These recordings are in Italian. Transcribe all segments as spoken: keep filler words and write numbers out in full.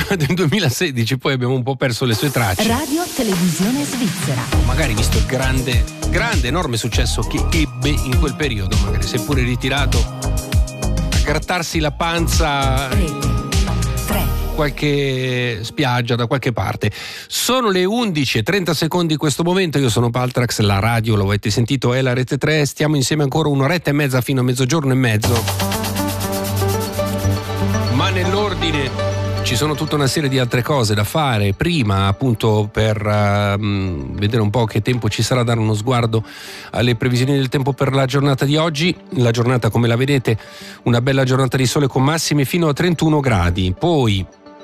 del duemilasedici, poi abbiamo un po' perso le sue tracce. Radio Televisione Svizzera. Magari visto il grande, grande, enorme successo che ebbe in quel periodo, magari seppure ritirato, a grattarsi la panza qualche spiaggia da qualche parte. Sono le undici e trenta secondi in questo momento. Io sono Paltrax, la radio, lo avete sentito, è la Rete tre. Stiamo insieme ancora un'oretta e mezza fino a mezzogiorno e mezzo, ma nell'ordine ci sono tutta una serie di altre cose da fare. Prima, appunto, per uh, vedere un po' che tempo ci sarà, dare uno sguardo alle previsioni del tempo per la giornata di oggi. La giornata, come la vedete, una bella giornata di sole con massimi fino a trentuno gradi. Poi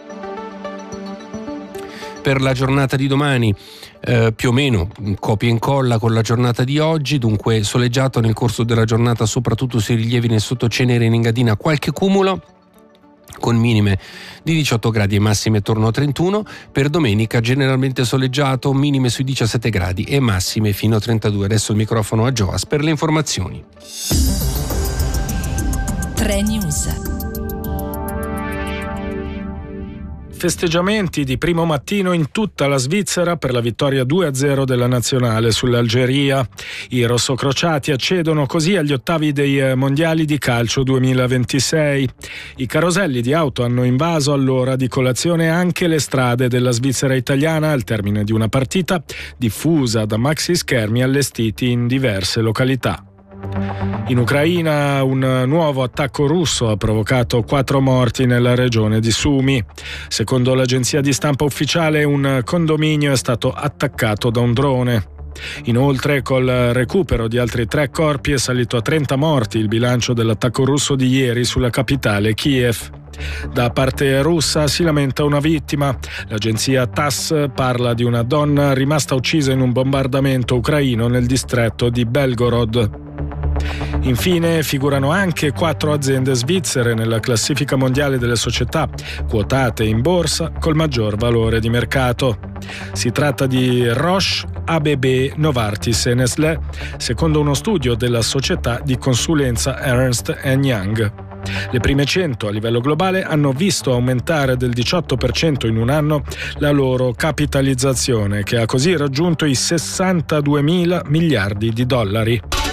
per la giornata di domani eh, più o meno copia e incolla con la giornata di oggi, dunque soleggiato nel corso della giornata, soprattutto sui rilievi nel sottocenere e in Engadina qualche cumulo, con minime di diciotto gradi e massime attorno a trentuno. Per domenica generalmente soleggiato, minime sui diciassette gradi e massime fino a trentadue. Adesso il microfono a Joas per le informazioni. tre News. Festeggiamenti di primo mattino in tutta la Svizzera per la vittoria due a zero della nazionale sull'Algeria. I rossocrociati accedono così agli ottavi dei mondiali di calcio duemilaventisei. I caroselli di auto hanno invaso all'ora di colazione anche le strade della Svizzera italiana al termine di una partita diffusa da maxi schermi allestiti in diverse località. In Ucraina un nuovo attacco russo ha provocato quattro morti nella regione di Sumy. Secondo l'agenzia di stampa ufficiale, un condominio è stato attaccato da un drone. Inoltre, col recupero di altri tre corpi, è salito a trenta morti il bilancio dell'attacco russo di ieri sulla capitale Kiev. Da parte russa si lamenta una vittima. L'agenzia TASS parla di una donna rimasta uccisa in un bombardamento ucraino nel distretto di Belgorod. Infine figurano anche quattro aziende svizzere nella classifica mondiale delle società quotate in borsa col maggior valore di mercato. Si tratta di Roche, A B B, Novartis e Nestlé, secondo uno studio della società di consulenza Ernst and Young. Le prime cento a livello globale hanno visto aumentare del diciotto per cento in un anno la loro capitalizzazione, che ha così raggiunto i sessantaduemila miliardi di dollari.